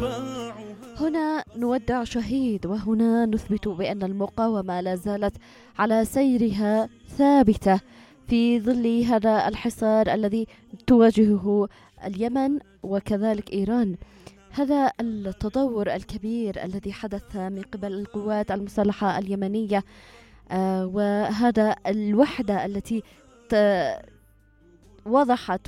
هنا نودع شهيد، وهنا نثبت بأن المقاومة لا زالت على سيرها ثابتة في ظل هذا الحصار الذي تواجهه اليمن وكذلك إيران. هذا التطور الكبير الذي حدث من قبل القوات المسلحة اليمنية، وهذا الوحدة التي وضحت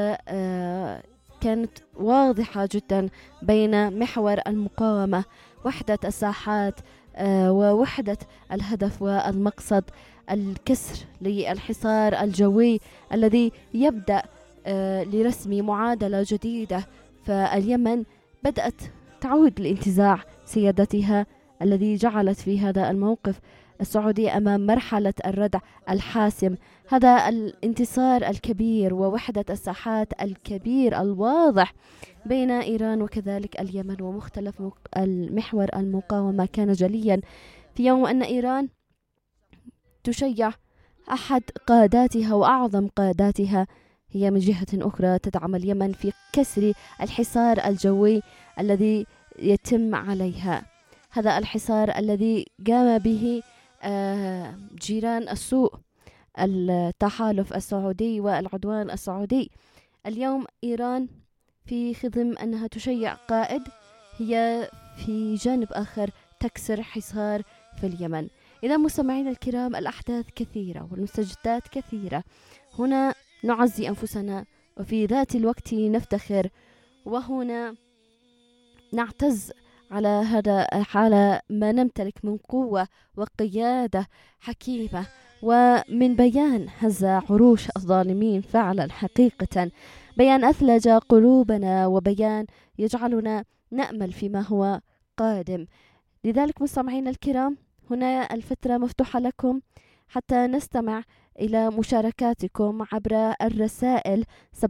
وكانت واضحة جدا بين محور المقاومة، وحدة الساحات ووحدة الهدف والمقصد، الكسر للحصار الجوي الذي يبدأ لرسم معادلة جديدة. فاليمن بدأت تعود لانتزاع سيادتها الذي جعلت في هذا الموقف السعودي أمام مرحلة الردع الحاسم. هذا الانتصار الكبير ووحدة الساحات الكبير الواضح بين إيران وكذلك اليمن ومختلف المحور المقاومة كان جليا في يوم أن إيران تشيع أحد قاداتها وأعظم قاداتها، هي من جهة أخرى تدعم اليمن في كسر الحصار الجوي الذي يتم عليها. هذا الحصار الذي قام به جيران السوء، التحالف السعودي والعدوان السعودي. اليوم إيران في خضم أنها تشيع قائد، هي في جانب آخر تكسر حصار في اليمن. إذا مستمعينا الكرام، الأحداث كثيرة والمستجدات كثيرة. هنا نعزي أنفسنا وفي ذات الوقت نفتخر، وهنا نعتز على ما نمتلك من قوة وقيادة حكيمة، ومن بيان هز عروش الظالمين فعلا حقيقة، بيان أثلج قلوبنا وبيان يجعلنا نأمل فيما هو قادم. لذلك مستمعينا الكرام، هنا الفترة مفتوحة لكم حتى نستمع إلى مشاركاتكم عبر الرسائل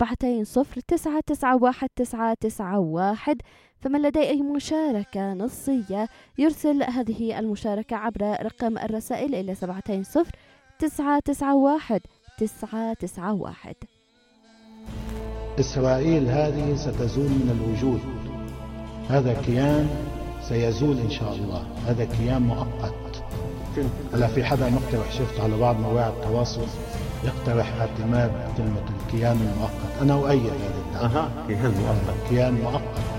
709919991. فمن لديه أي مشاركة نصية يرسل هذه المشاركة عبر رقم الرسائل إلى 709919991. إسرائيل هذه ستزول من الوجود، هذا كيان سيزول إن شاء الله، هذا كيان مؤقت. هلا في حدا مقترح، شفت على بعض مواقع التواصل يقترح اعتماد كلمة الكيان المؤقت. أنا أؤيد هذا الدعم. كيان مؤقت، كيان مؤقت